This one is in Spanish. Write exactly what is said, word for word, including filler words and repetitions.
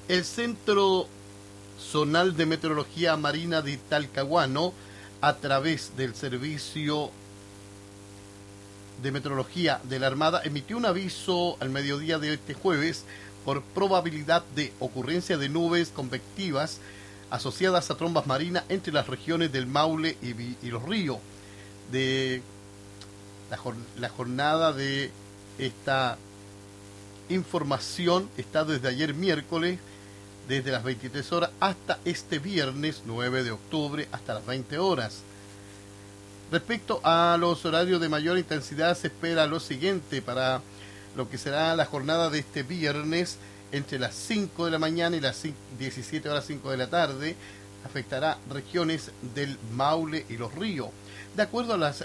El Centro Zonal de Meteorología Marina de Talcahuano, a través del Servicio de Meteorología de la Armada, emitió un aviso al mediodía de este jueves por probabilidad de ocurrencia de nubes convectivas asociadas a trombas marinas entre las regiones del Maule y, y los ríos. De la, la jornada de esta información está desde ayer miércoles, desde las veintitrés horas hasta este viernes nueve de octubre, hasta las veinte horas. Respecto a los horarios de mayor intensidad, se espera lo siguiente para lo que será la jornada de este viernes, entre las cinco de la mañana y las diecisiete horas cinco de la tarde, afectará regiones del Maule y los ríos. De acuerdo a las